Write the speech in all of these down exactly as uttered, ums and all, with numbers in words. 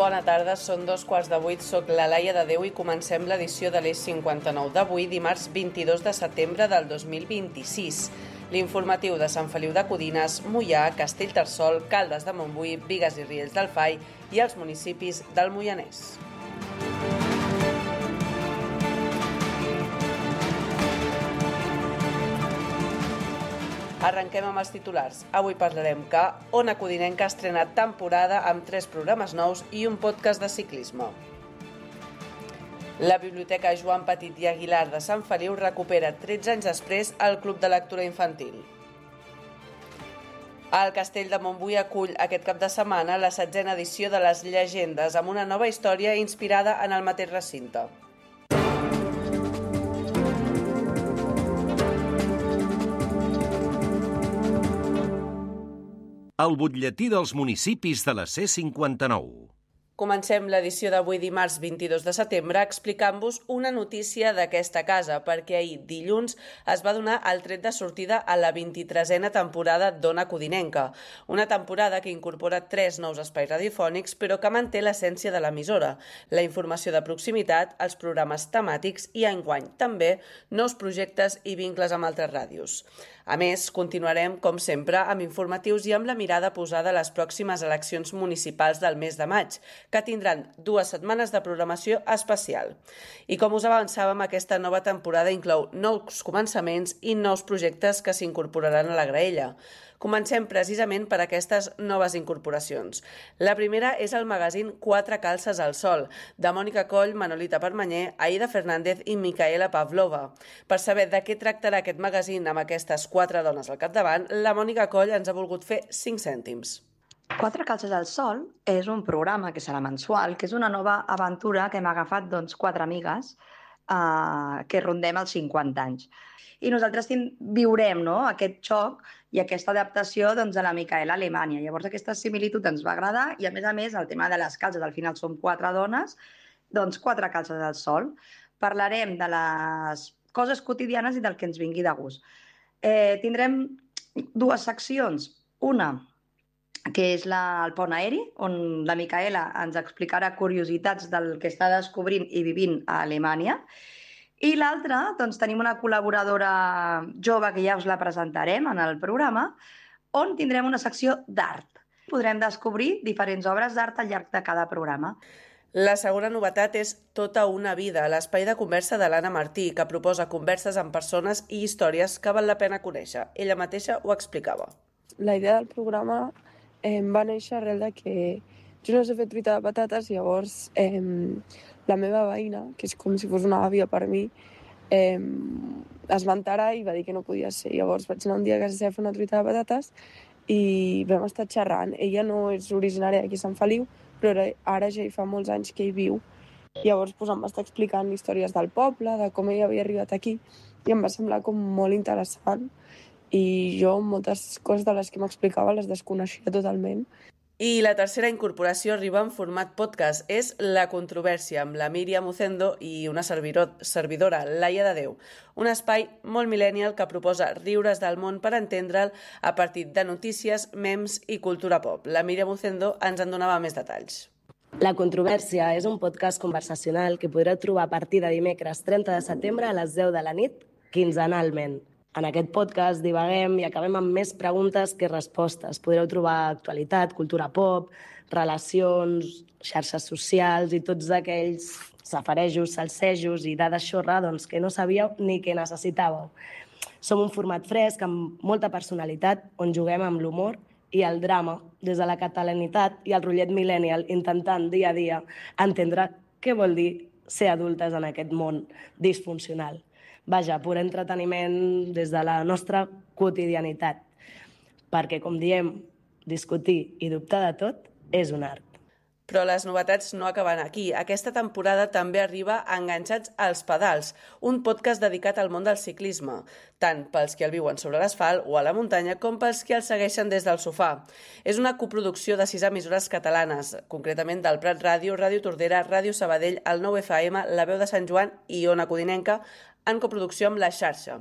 Bona tarda, són dos quarts de vuit, soc la Laia de Déu i comencem l'edició de l'E cinquanta-nou d'avui, dimarts vint-i-dos de setembre del dos mil vint-i-sis. L'informatiu de Sant Feliu de Codines, Moià, Castellterçol, Caldes de Montbui, Bigues i Riells del Fai i els municipis del Moianès. Arrenquem amb els titulars. Avui parlarem que Ona Codinenca estrena temporada amb tres programes nous i un podcast de ciclisme. La Biblioteca Joan Petit i Aguilar de Sant Feliu recupera tretze anys després el Club de Lectura Infantil. El Castell de Montbui acull aquest cap de setmana la setzena edició de les Llegendes amb una nova història inspirada en el mateix recinte. El butlletí dels municipis de la C cinquanta-nou. Comencem l'edició d'avui dimarts vint-i-dos de setembre explicant-vos una notícia d'aquesta casa, perquè ahir, dilluns, es va donar el tret de sortida a la vint-i-tresena temporada d'Ona Codinenca, una temporada que incorpora tres nous espais radiofònics, però que manté l'essència de l'emissora, la informació de proximitat, els programes temàtics i, enguany, també, nous projectes i vincles amb altres ràdios. A més, continuarem, com sempre, amb informatius i amb la mirada posada a les pròximes eleccions municipals del mes de maig, que tindran dues setmanes de programació especial. I com us avançàvem, aquesta nova temporada inclou nous començaments i nous projectes que s'incorporaran a la graella. Comencem precisament per aquestes noves incorporacions. La primera és el magazín Quatre calces al sol, de Mònica Coll, Manolita Permanyer, Aida Fernández i Micaela Pavlova. Per saber de què tractarà aquest magazín amb aquestes quatre dones al capdavant, la Mònica Coll ens ha volgut fer cinc cèntims. Quatre calces al sol és un programa que serà mensual, que és una nova aventura que hem agafat doncs, quatre amigues eh, que rondem els cinquanta anys. I nosaltres viurem no, aquest xoc i aquesta adaptació doncs, a la Micaela a Alemanya. Llavors aquesta similitud ens va agradar i a més a més el tema de les calces, al final som quatre dones, doncs quatre calces al sol. Parlarem de les coses quotidianes i del que ens vingui de gust. Eh, tindrem dues seccions. Una que és la, el pont aeri, on la Micaela ens explicarà curiositats del que està descobrint i vivint a Alemanya. I l'altra, doncs, tenim una col·laboradora jove que ja us la presentarem en el programa, on tindrem una secció d'art. Podrem descobrir diferents obres d'art al llarg de cada programa. La segona novetat és Tota una vida, l'espai de conversa de l'Anna Martí, que proposa converses amb persones i històries que val la pena conèixer. Ella mateixa ho explicava. La idea del programa eh, va néixer arrel de que jo no sé fer truita de patates i llavors eh, la meva veïna, que és com si fos una àvia per mi, eh, es va enterar i va dir que no podia ser. Llavors vaig anar un dia a casa seva a fer una truita de patates i vam estar xerrant. Ella no és originària d'aquí a Sant Feliu, però ara ja hi fa molts anys que hi viu. Llavors pues, em va estar explicant històries del poble, de com ella havia arribat aquí, i em va semblar com molt interessant. I jo moltes coses de les que m'explicava les desconeixia totalment. I la tercera incorporació arriba en format podcast. És La controvèrsia, amb la Míriam Ucendo i una servidora, Laia de Déu. Un espai molt millennial que proposa riures del món per entendre'l a partir de notícies, memes i cultura pop. La Míriam Ucendo ens en donava més detalls. La controvèrsia és un podcast conversacional que podreu trobar a partir de dimecres trenta de setembre a les deu de la nit, quinzenalment. En aquest podcast divaguem i acabem amb més preguntes que respostes. Podreu trobar actualitat, cultura pop, relacions, xarxes socials i tots aquells safarejos, salsejos i dades xorra doncs, que no sabíeu ni que necessitàveu. Som un format fresc amb molta personalitat on juguem amb l'humor i el drama des de la catalanitat i el rotllet millennial intentant dia a dia entendre què vol dir ser adultes en aquest món disfuncional. Vaja, pur entreteniment des de la nostra quotidianitat. Perquè, com diem, discutir i dubtar de tot és un art. Però les novetats no acaben aquí. Aquesta temporada també arriba a Enganxats als pedals, un podcast dedicat al món del ciclisme, tant pels que el viuen sobre l'asfalt o a la muntanya com pels que el segueixen des del sofà. És una coproducció de sis emissores catalanes, concretament del Prat Ràdio, Ràdio Tordera, Ràdio Sabadell, el nou F M, La Veu de Sant Joan i Ona Codinenca, en coproducció amb La Xarxa.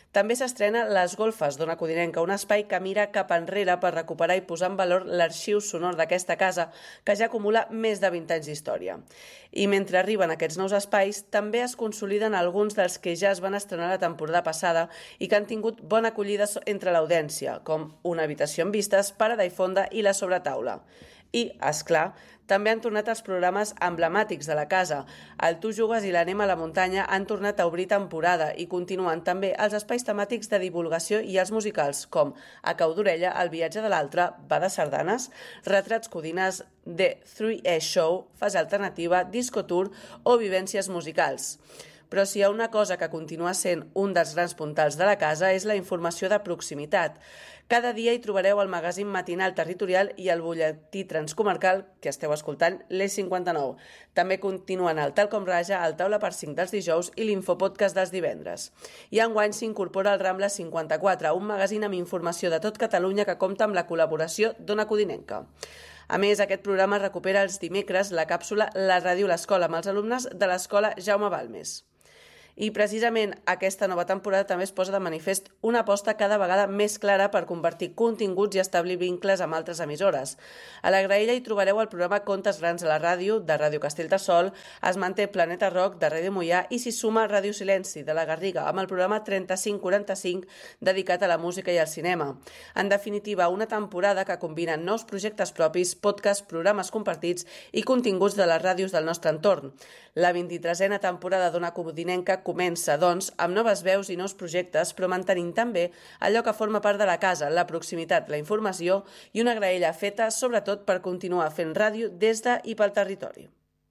També s'estrena Les Golfes d'Ona Codinenca, un espai que mira cap enrere per recuperar i posar en valor l'arxiu sonor d'aquesta casa, que ja acumula més de vint anys d'història. I mentre arriben aquests nous espais, també es consoliden alguns dels que ja es van estrenar la temporada passada i que han tingut bona acollida entre l'audiència, com Una habitació amb vistes, Para i Fonda i La sobretaula. I, és clar, també han tornat els programes emblemàtics de la casa. El Tu jugues i l'Anem a la muntanya han tornat a obrir temporada i continuen també els espais temàtics de divulgació i els musicals, com A cau d'orella, El viatge de l'altre, Va de sardanes, Retrats codines, The tres E Show, Fase alternativa, Disco Tour o Vivències musicals. Però si hi ha una cosa que continua sent un dels grans puntals de la casa és la informació de proximitat. Cada dia hi trobareu el magazín matinal territorial i el butlletí transcomarcal que esteu escoltant, l'E cinquanta-nou. També continuen el Tal com raja, el Taula per cinc dels dijous i l'Infopodcast dels divendres. I enguany s'incorpora el Rambla cinquanta-quatre, un magazín amb informació de tot Catalunya que compta amb la col·laboració d'Ona Codinenca. A més, aquest programa recupera els dimecres la càpsula La ràdio a l'escola amb els alumnes de l'escola Jaume Balmes. I precisament aquesta nova temporada també es posa de manifest una aposta cada vegada més clara per compartir continguts i establir vincles amb altres emissores. A la graella hi trobareu el programa Contes grans a la ràdio, de Ràdio Castellterçol, es manté Planeta Rock, de Ràdio Moià, i s'hi suma Ràdio Silenci, de la Garriga, amb el programa trenta-cinc quaranta-cinc, dedicat a la música i al cinema. En definitiva, una temporada que combina nous projectes propis, podcasts, programes compartits i continguts de les ràdios del nostre entorn. La vint-i-tresena temporada d'Ona Codinenca comença, doncs, amb noves veus i nous projectes, però mantenint també allò que forma part de la casa, la proximitat, la informació i una graella feta, sobretot, per continuar fent ràdio des de i pel territori.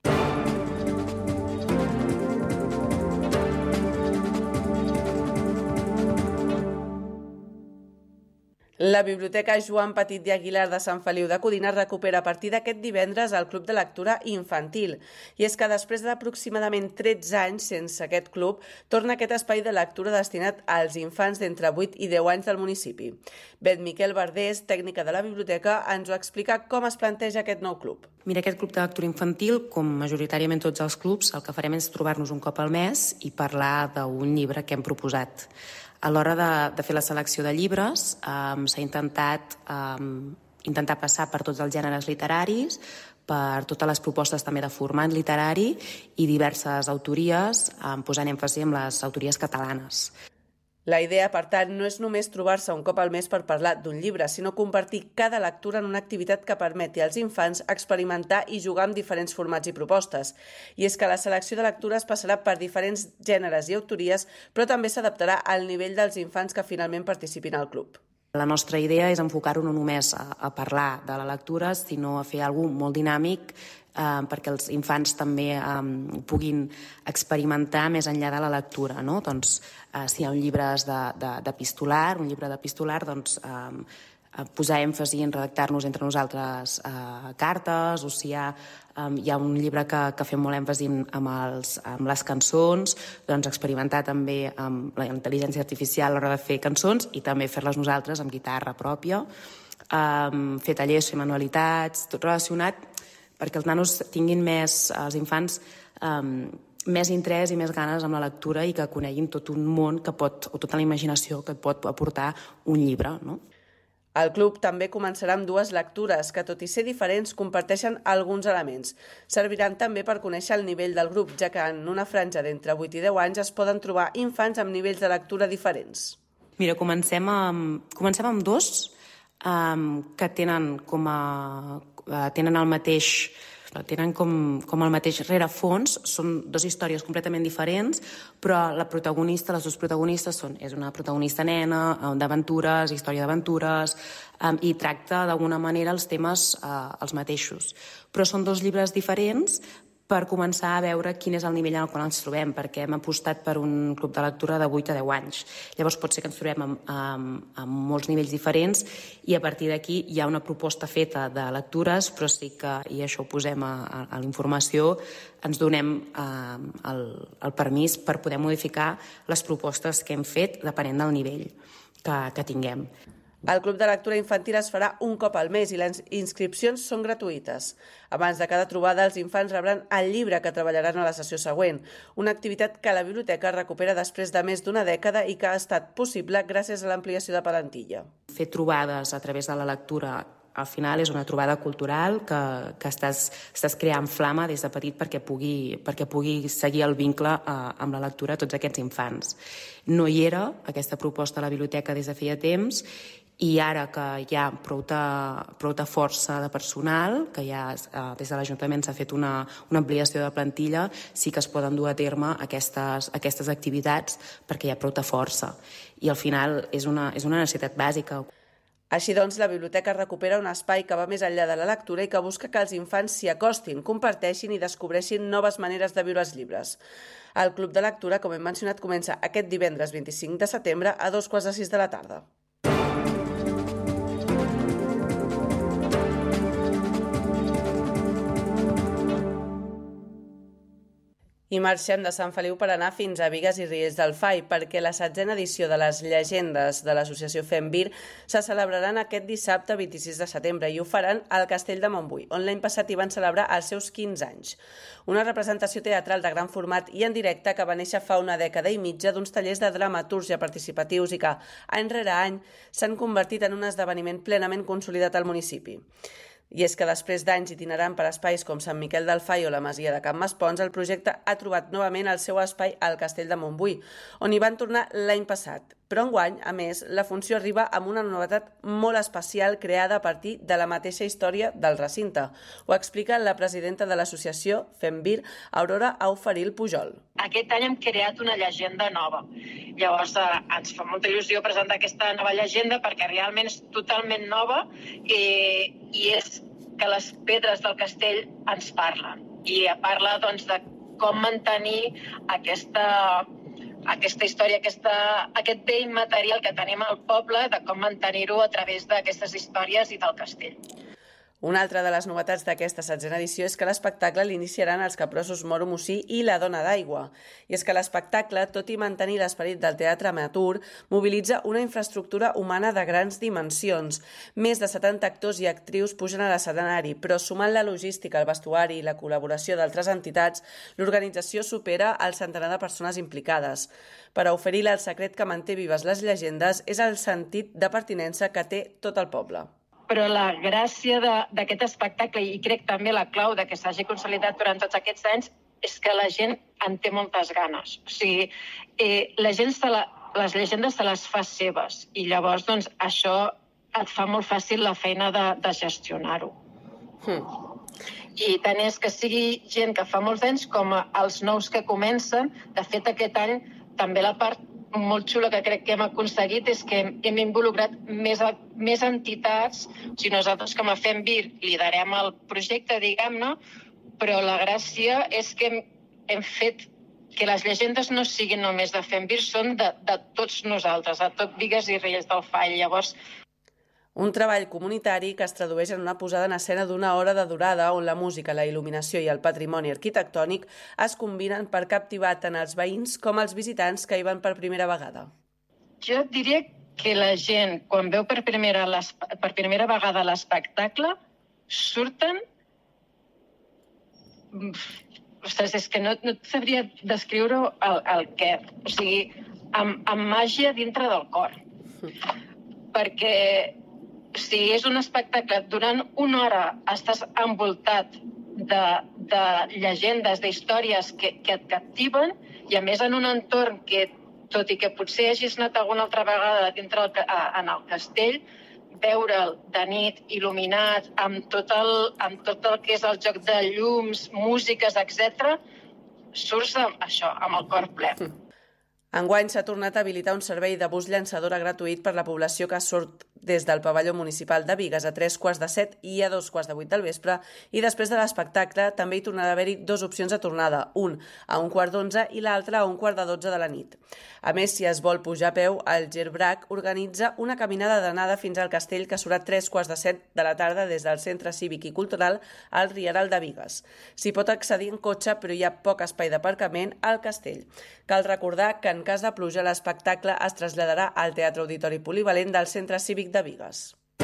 La Biblioteca Joan Petit i Aguilar de Sant Feliu de Codines recupera a partir d'aquest divendres el Club de Lectura Infantil. I és que després d'aproximadament tretze anys sense aquest club, torna aquest espai de lectura destinat als infants d'entre vuit i deu anys del municipi. Bet Miquel Verdés, tècnica de la biblioteca, ens ho explica com es planteja aquest nou club. Mira, aquest club de lectura infantil, com majoritàriament tots els clubs, el que farem és trobar-nos un cop al mes i parlar d'un llibre que hem proposat. A l'hora de, de fer la selecció de llibres um, s'ha intentat, um, intentar passar per tots els gèneres literaris, per totes les propostes també de format literari i diverses autories, um, posant èmfasi en les autories catalanes. La idea, per tant, no és només trobar-se un cop al mes per parlar d'un llibre, sinó convertir cada lectura en una activitat que permeti als infants experimentar i jugar amb diferents formats i propostes. I és que la selecció de lectures passarà per diferents gèneres i autories, però també s'adaptarà al nivell dels infants que finalment participin al club. La nostra idea és enfocar-ho no només a, a parlar de la lectura, sinó a fer alguna cosa molt dinàmic eh, perquè els infants també eh, puguin experimentar més enllà de la lectura. No? Doncs, eh, si hi ha un llibre d'epistolar, un llibre d'epistolar, doncs eh, posar èmfasi en redactar-nos entre nosaltres eh, cartes, o si hi ha, um, hi ha un llibre que, que fem molt èmfasi amb, els, amb les cançons, doncs experimentar també amb la intel·ligència artificial a l'hora de fer cançons i també fer-les nosaltres amb guitarra pròpia, um, fer tallers, fer manualitats, tot relacionat perquè els nanos tinguin més, els infants, um, més interès i més ganes amb la lectura i que coneguin tot un món que pot, o tota la imaginació que pot aportar un llibre, no? El club també començarà amb dues lectures que, tot i ser diferents, comparteixen alguns elements. Serviran també per conèixer el nivell del grup, ja que en una franja d'entre vuit i deu anys es poden trobar infants amb nivells de lectura diferents. Mira, comencem amb, comencem amb dos um, que tenen com a... Uh, tenen el mateix... tenen com, com el mateix rerefons, són dues històries completament diferents, però la protagonista, les dues protagonistes són, és una protagonista nena, d'aventures, història d'aventures, um, i tracta d'alguna manera els temes uh, els mateixos. Però són dos llibres diferents per començar a veure quin és el nivell en el qual ens trobem, perquè hem apostat per un club de lectura de vuit a deu anys. Llavors pot ser que ens trobem amb, amb, amb molts nivells diferents i a partir d'aquí hi ha una proposta feta de lectures, però sí que, i això ho posem a, a, a la informació, ens donem eh, el, el permís per poder modificar les propostes que hem fet depenent del nivell que, que tinguem. El Club de Lectura Infantil es farà un cop al mes i les inscripcions són gratuïtes. Abans de cada trobada, els infants rebran el llibre que treballaran a la sessió següent, una activitat que la biblioteca recupera després de més d'una dècada i que ha estat possible gràcies a l'ampliació de plantilla. Fer trobades a través de la lectura al final és una trobada cultural que, que estàs, estàs creant flama des de petit perquè pugui, perquè pugui seguir el vincle eh, amb la lectura a tots aquests infants. No hi era aquesta proposta a la biblioteca des de feia temps i ara que hi ha prou de, prou de força de personal, que ja eh, des de l'Ajuntament s'ha fet una, una ampliació de plantilla, sí que es poden dur a terme aquestes, aquestes activitats perquè hi ha prou de força. I al final és una, és una necessitat bàsica. Així doncs, la biblioteca recupera un espai que va més enllà de la lectura i que busca que els infants s'hi acostin, comparteixin i descobreixin noves maneres de viure els llibres. El Club de Lectura, com hem mencionat, comença aquest divendres vint-i-cinc de setembre a dos quarts de sis de la tarda. I marxem de Sant Feliu per anar fins a Bigues i Riells del Fai, perquè la setzena edició de les llegendes de l'associació Fem Vir se celebraran aquest dissabte vint-i-sis de setembre i ho faran al Castell de Montbui, on l'any passat hi van celebrar els seus quinze anys. Una representació teatral de gran format i en directe que va néixer fa una dècada i mitja d'uns tallers de dramatúrgia participatius i que, any rere any, s'han convertit en un esdeveniment plenament consolidat al municipi. I és que després d'anys itinerant per espais com Sant Miquel del Fai o la Masia de Can Maspons, el projecte ha trobat novament el seu espai al Castell de Montbui, on hi van tornar l'any passat. Però enguany, a més, la funció arriba amb una novetat molt especial creada a partir de la mateixa història del recinte. Ho explica la presidenta de l'associació Fem Vir, Aurora Auferil Pujol. Aquest any hem creat una llegenda nova. Llavors, eh, ens fa molta il·lusió presentar aquesta nova llegenda perquè realment és totalment nova eh, i és que les pedres del castell ens parlen. I parla doncs, de com mantenir aquesta, aquesta història, aquesta, aquest bé immaterial que tenim al poble, de com mantenir-ho a través d'aquestes històries i del castell. Una altra de les novetats d'aquesta setzena edició és que l'espectacle l'iniciaran els caprosos Moro Mossí i la Dona d'Aigua. I és que l'espectacle, tot i mantenir l'esperit del teatre amateur, mobilitza una infraestructura humana de grans dimensions. Més de setanta actors i actrius pugen a l'escenari, però sumant la logística, el vestuari i la col·laboració d'altres entitats, l'organització supera el centenar de persones implicades. Per a oferir el secret que manté vives les llegendes és el sentit de pertinença que té tot el poble. Però la gràcia d'aquest espectacle, i crec també la clau de que s'hagi consolidat durant tots aquests anys, és que la gent en té moltes ganes. O sigui, eh, la gent se la, les llegendes se les fa seves i llavors doncs, això et fa molt fàcil la feina de, de gestionar-ho. Hmm. I tant és que sigui gent que fa molts anys com els nous que comencen. De fet, aquest any també la part molt xula que crec que hem aconseguit és que hem involucrat més, més entitats. O sigui, nosaltres com a Fem Vir liderem el projecte, diguem-ne, però la gràcia és que hem, hem fet que les llegendes no siguin només de Fem Vir, són de, de tots nosaltres, de tot Bigues i Riells del Fai. Llavors, un treball comunitari que es tradueix en una posada en escena d'una hora de durada on la música, la il·luminació i el patrimoni arquitectònic es combinen per captivar tant els veïns com els visitants que hi van per primera vegada. Jo diria que la gent, quan veu per primera, per primera vegada l'espectacle, surten... Ostres, és que no, no sabria descriure el, el què. O sigui, amb, amb màgia dintre del cor. Perquè... O sigui, és un espectacle, durant una hora estàs envoltat de, de llegendes, d'històries que, que et captiven i a més en un entorn que, tot i que potser hagis anat alguna altra vegada dintre el, en el castell, veure'l de nit, il·luminat, amb tot, el, amb tot el que és el joc de llums, músiques, etcètera, surts amb això, amb el cor ple. Enguany s'ha tornat a habilitar un servei de bus llançadora gratuït per la població que surt des del pavelló municipal de Bigues a tres quarts de set i a dos quarts de vuit del vespre, i després de l'espectacle també hi tornarà a haver-hi dues opcions de tornada, un a un quart d'onze i l'altre a un quart de dotze de la nit. A més, si es vol pujar a peu, el Gerbrac organitza una caminada d'anada fins al castell que surt a tres quarts de set de la tarda des del Centre Cívic i Cultural al Rieral de Bigues. S'hi pot accedir en cotxe, però hi ha poc espai d'aparcament al castell. Cal recordar que en cas de pluja l'espectacle es traslladarà al Teatre Auditori Polivalent del Centre Cívic de de Bigues.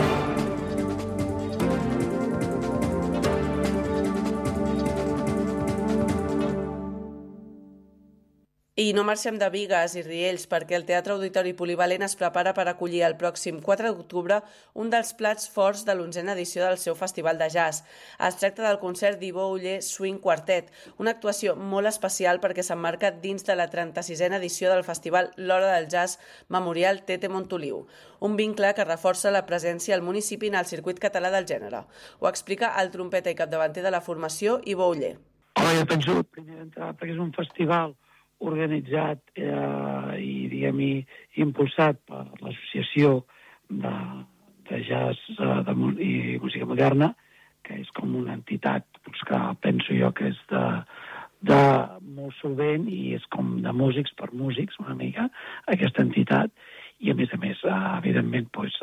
I no marxem de Bigues i Riells perquè el Teatre Auditori Polivalent es prepara per acollir el pròxim quatre d'octubre un dels plats forts de l'onzena edició del seu Festival de Jazz. Es tracta del concert d'Ivo Uller Swing Quartet, una actuació molt especial perquè s'emmarca dins de la trenta-sisena edició del Festival L'Hora del Jazz Memorial Tete Montoliu, un vincle que reforça la presència al municipi en el circuit català del gènere. Ho explica el trompeta i capdavanter de la formació, Ivo Uller. Home, jo penso, primer d'entrada, perquè és un festival organitzat eh, i, diguem, i impulsat per l'Associació de, de Jazz eh, de, i Música Moderna, que és com una entitat doncs, que penso jo que és de, de molt solvent i és com de músics per músics, una mica, aquesta entitat. I, a més a més, eh, evidentment, doncs,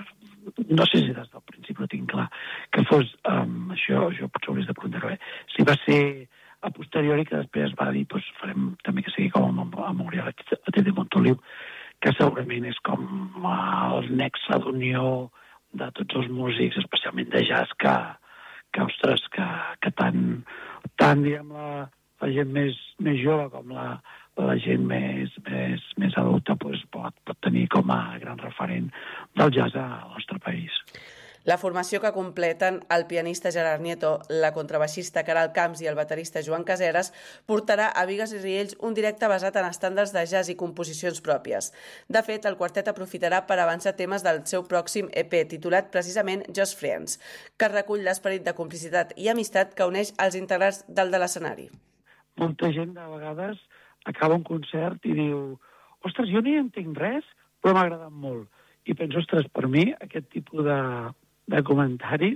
eh, no sé si des del principi ho tinc clar, que fos eh, això, jo potser hauries de preguntar-ho bé, si va ser a posteriori, que després va dir doncs, farem també que sigui com a Memorial a Tete Montoliu, que segurament és com el nexe d'unió de tots els músics, especialment de jazz, que, que ostres, que, que tant, tant diguem, la, la gent més, més jove com la, la gent més, més, més adulta doncs, pot, pot tenir com a gran referent del jazz al nostre país. La formació que completen el pianista Gerard Nieto, la contrabaixista Caral Camps i el baterista Joan Caseres portarà a Bigues i Riells un directe basat en estàndards de jazz i composicions pròpies. De fet, el quartet aprofitarà per avançar temes del seu pròxim E P, titulat precisament Just Friends, que recull l'esperit de complicitat i amistat que uneix els integrants del de l'escenari. Molta gent, de vegades, acaba un concert i diu ostres, jo no hi entenc res, però m'ha agradat molt. I penso, ostres, per mi, aquest tipus de de comentaris,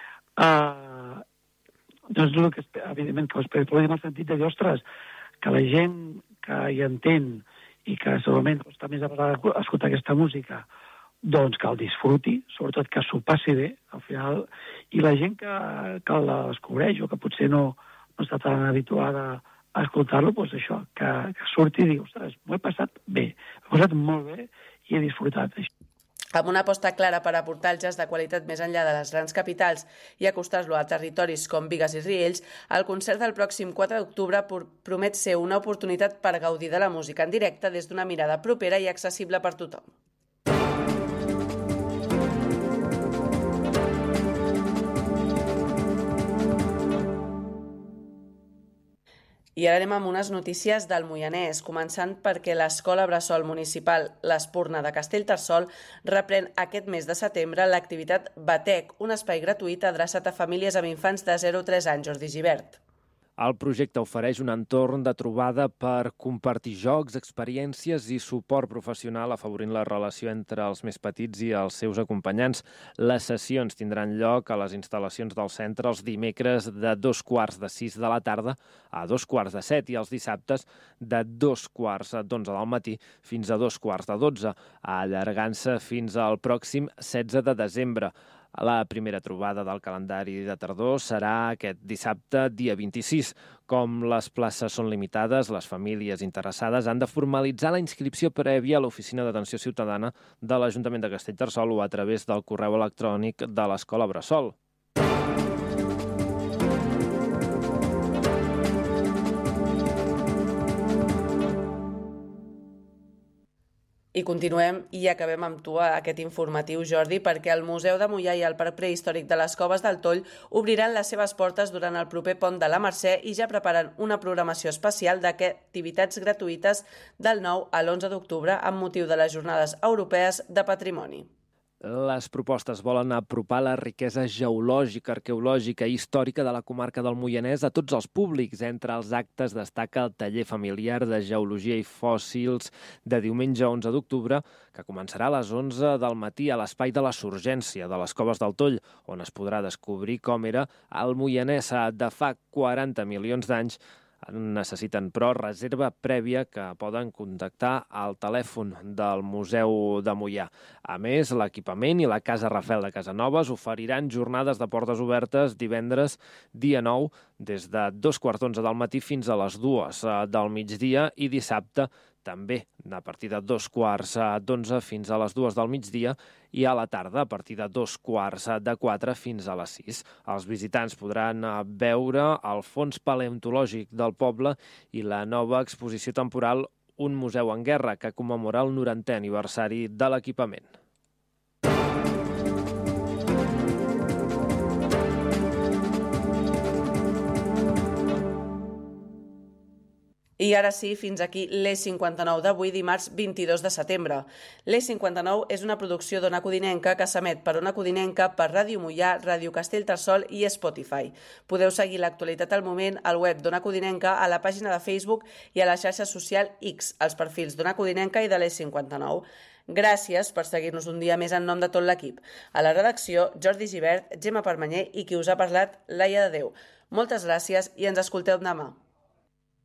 eh, no és el que, evidentment, que ho espero, però en el sentit de dir, ostres, que la gent que hi entén i que segurament està més a escoltar aquesta música, doncs que el disfruti, sobretot que s'ho passi bé, al final, i la gent que, que la descobreix o que potser no, no està tan habituada a escoltar-lo, doncs això, que, que surti i digui, ostres, m'ho he passat bé, m'he passat molt bé i he disfrutat això. Amb una aposta clara per aportar el jazz de qualitat més enllà de les grans capitals i acostar-lo a territoris com Bigues i Riells, el concert del pròxim quatre d'octubre promet ser una oportunitat per gaudir de la música en directe des d'una mirada propera i accessible per tothom. I ara anem amb unes notícies del Moianès, començant perquè l'Escola Bressol Municipal l'Espurna de Castellterçol reprèn aquest mes de setembre l'activitat Batec, un espai gratuït adreçat a famílies amb infants de zero a tres anys, Jordi Gibert. El projecte ofereix un entorn de trobada per compartir jocs, experiències i suport professional, afavorint la relació entre els més petits i els seus acompanyants. Les sessions tindran lloc a les instal·lacions del centre els dimecres de dos quarts de sis de la tarda a dos quarts de set i els dissabtes de dos quarts d'onze del matí fins a dos quarts de dotze, allargant-se fins al pròxim setze de desembre. La primera trobada del calendari de tardor serà aquest dissabte, dia vint-i-sis. Com les places són limitades, les famílies interessades han de formalitzar la inscripció prèvia a l'Oficina d'Atenció Ciutadana de l'Ajuntament de Castellterçol o a través del correu electrònic de l'Escola Bressol. I continuem i acabem amb tu aquest informatiu, Jordi, perquè el Museu de Moià i el Parc Prehistòric de les Coves del Toll obriran les seves portes durant el proper pont de la Mercè i ja preparen una programació especial d'activitats gratuïtes del nou a l'onze d'octubre amb motiu de les Jornades Europees de Patrimoni. Les propostes volen apropar la riquesa geològica, arqueològica i històrica de la comarca del Moianès a tots els públics. Entre els actes destaca el taller familiar de geologia i fòssils de diumenge onze d'octubre, que començarà a les onze del matí a l'espai de la Surgència de les Coves del Toll, on es podrà descobrir com era el Moianès de fa quaranta milions d'anys. Necessiten, però, reserva prèvia que poden contactar al telèfon del Museu de Moià. A més, l'equipament i la Casa Rafel de Casanovas oferiran jornades de portes obertes divendres, dia nou, des de dos quarts d'onze del matí fins a les dues del migdia i dissabte també a partir de dos quarts d'onze fins a les dues del migdia i a la tarda a partir de dos quarts de quatre fins a les sis. Els visitants podran veure el fons paleontològic del poble i la nova exposició temporal Un museu en guerra, que commemora el norantè aniversari de l'equipament. I ara sí, fins aquí l'E cinquanta-nou d'avui, dimarts vint-i-dos de setembre. L'E cinquanta-nou és una producció d'Ona Codinenca que s'emet per Ona Codinenca, per Ràdio Moià, Ràdio Castellterçol i Spotify. Podeu seguir l'actualitat al moment al web d'Ona Codinenca, a la pàgina de Facebook i a la xarxa social X, als perfils d'Ona Codinenca i de l'E cinquanta-nou. Gràcies per seguir-nos un dia més en nom de tot l'equip. A la redacció, Jordi Gibert, Gemma Permanyer i qui us ha parlat, Laia de Déu. Moltes gràcies i ens escolteu demà.